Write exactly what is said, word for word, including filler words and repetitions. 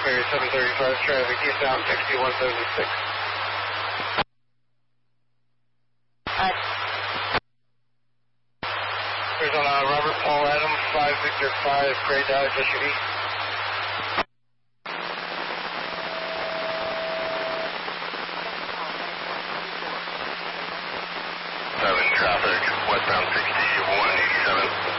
Ferry seven thirty-five, traffic eastbound sixty-one seventy-six. Uh, Arizona, Robert Paul Adam, five Victor five, Gray Dodge S U V. seven traffic, westbound sixty-one eighty-seven.